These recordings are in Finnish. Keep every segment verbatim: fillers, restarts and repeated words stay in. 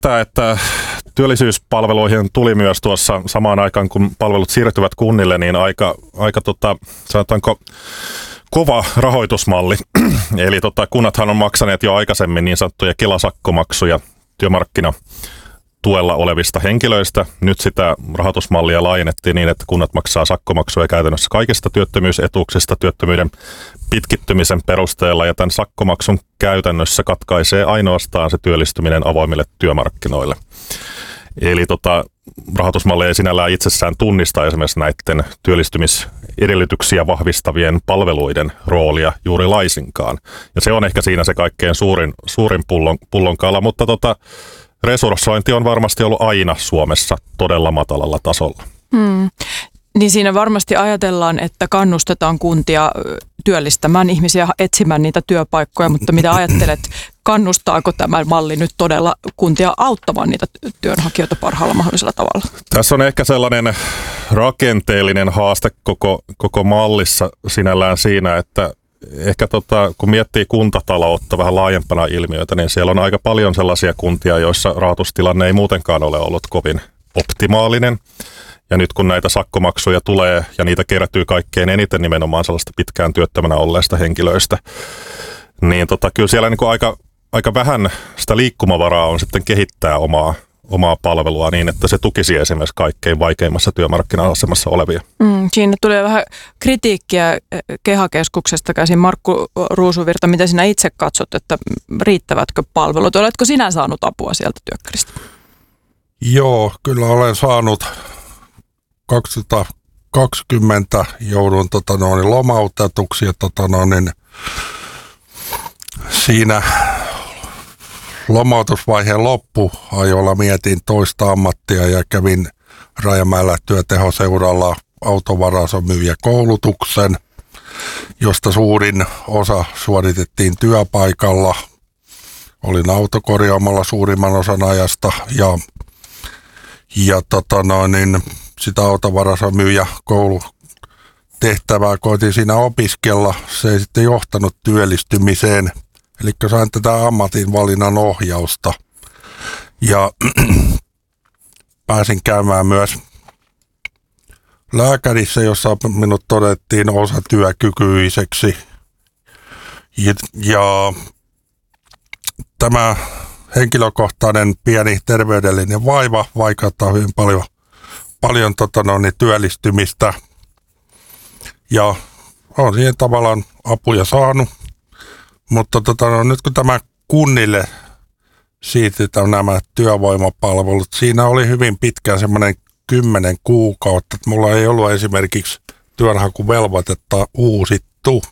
näyttää, että työllisyyspalveluihin tuli myös tuossa samaan aikaan, kun palvelut siirtyvät kunnille, niin aika, aika tota, sanotaanko, kova rahoitusmalli. Eli tota, kunnathan on maksaneet jo aikaisemmin niin sanottuja Kela-sakkomaksuja työmarkkinatuella olevista henkilöistä. Nyt sitä rahoitusmallia laajennettiin niin, että kunnat maksaa sakkomaksuja käytännössä kaikista työttömyysetuuksista työttömyyden pitkittymisen perusteella, ja tämän sakkomaksun käytännössä katkaisee ainoastaan se työllistyminen avoimille työmarkkinoille. Eli tota, rahoitusmalli ei sinällään itsessään tunnista esimerkiksi näiden työllistymisedellytyksiä vahvistavien palveluiden roolia juuri laisinkaan. Ja se on ehkä siinä se kaikkein suurin, suurin pullon, pullonkaala, mutta tota, resurssointi on varmasti ollut aina Suomessa todella matalalla tasolla. Hmm. Niin siinä varmasti ajatellaan, että kannustetaan kuntia työllistämään ihmisiä, etsimään niitä työpaikkoja, mutta mitä ajattelet, kannustaako tämä malli nyt todella kuntia auttamaan niitä työnhakijoita parhaalla mahdollisella tavalla? Tässä on ehkä sellainen rakenteellinen haaste koko, koko mallissa sinällään siinä, että ehkä tota, kun miettii kuntataloutta vähän laajempana ilmiötä, niin siellä on aika paljon sellaisia kuntia, joissa rahoitustilanne ei muutenkaan ole ollut kovin optimaalinen. Ja nyt kun näitä sakkomaksuja tulee ja niitä kerätyy kaikkein eniten nimenomaan sellaista pitkään työttömänä olleista henkilöistä, niin tota, kyllä siellä niin kuin aika, aika vähän sitä liikkumavaraa on sitten kehittää omaa, omaa palvelua niin, että se tukisi esimerkiksi kaikkein vaikeimmassa työmarkkina-asemassa olevia. Mm, siinä tulee vähän kritiikkiä Keha-keskuksesta käsin. Markku Ruusuvirta, mitä sinä itse katsot, että riittävätkö palvelut? Oletko sinä saanut apua sieltä työkkäristä? Joo, kyllä olen saanut. kaksituhattakaksikymmentä joudun tota, noin, lomautetuksi ja tota, noin, siinä lomautusvaiheen loppuajolla mietin toista ammattia ja kävin Rajamäellä työtehoseuralla autovarastomyyjäkoulutuksen, josta suurin osa suoritettiin työpaikalla. Olin autokorjaamalla suurimman osan ajasta ja, ja tota, noin, sitä autovarastomyyjä koulutehtävää koitin siinä opiskella. Se ei sitten johtanut työllistymiseen. Eli sain tätä ammatinvalinnan ohjausta. Ja pääsin käymään myös lääkärissä, jossa minut todettiin osatyökykyiseksi. Ja, ja tämä henkilökohtainen pieni terveydellinen vaiva vaikeuttaa hyvin paljon paljon tota, no, niin, työllistymistä ja olen siihen tavallaan apuja saanut, mutta tota, no, nyt kun tämä kunnille siirtytään nämä työvoimapalvelut, siinä oli hyvin pitkään semmoinen kymmenen kuukautta, että mulla ei ollut esimerkiksi työnhakuvelvoitetta uusittu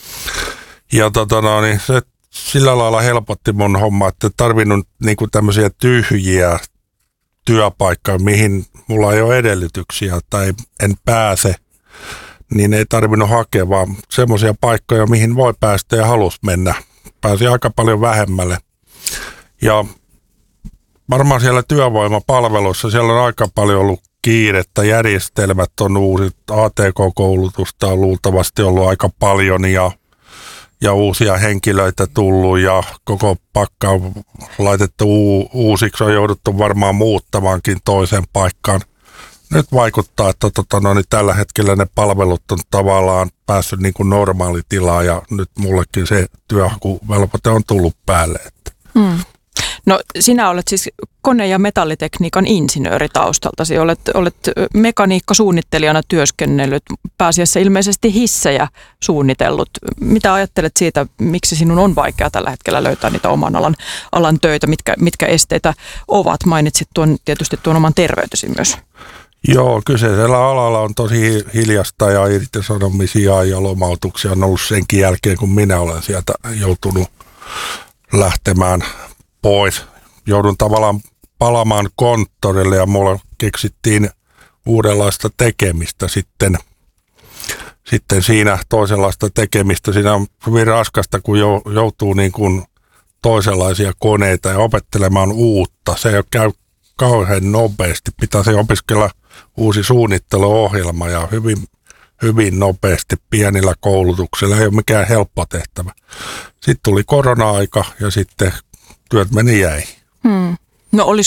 ja tota, no, niin, se sillä lailla helpotti mun homma, että ei tarvinnut niinku tämmöisiä tyhjiä työpaikkaa, mihin mulla ei ole edellytyksiä tai en pääse, niin ei tarvinnut hakea, vaan semmoisia paikkoja, mihin voi päästä ja halus mennä. Pääsi aika paljon vähemmälle. Ja varmaan siellä työvoimapalveluissa, siellä on aika paljon ollut kiirettä, järjestelmät on uusit, A T K-koulutusta on luultavasti ollut aika paljon ja ja uusia henkilöitä tullut ja koko pakka on laitettu uu, uusiksi, on jouduttu varmaan muuttamaankin toiseen paikkaan. Nyt vaikuttaa, että tota, no, niin tällä hetkellä ne palvelut on tavallaan päässyt niin kuin normaalitilaan ja nyt mullekin se työhakuvelvoite on tullut päälle. Että. Hmm. No sinä olet siis kone- ja metallitekniikan insinööri taustaltasi, olet, olet mekaniikkasuunnittelijana työskennellyt, pääasiassa ilmeisesti hissejä suunnitellut. Mitä ajattelet siitä, miksi sinun on vaikea tällä hetkellä löytää niitä oman alan, alan töitä, mitkä, mitkä esteitä ovat? Mainitsit tuon, tietysti tuon oman terveytesi myös. Joo, kyseisellä alalla on tosi hiljasta ja irtisanomisia ja lomautuksia on ollut senkin jälkeen, kun minä olen sieltä joutunut lähtemään pois. Joudun tavallaan palaamaan konttorille ja mulla keksittiin uudenlaista tekemistä sitten, sitten siinä toisenlaista tekemistä. Siinä on hyvin raskasta, kun joutuu niin kuin toisenlaisia koneita ja opettelemaan uutta. Se ei käy kauhean nopeasti. Pitäisi opiskella uusi suunnitteluohjelma ja hyvin, hyvin nopeasti pienillä koulutuksilla. Ei ole mikään helppo tehtävä. Sitten tuli korona-aika ja sitten työt meni jäi. Hmm. No olis,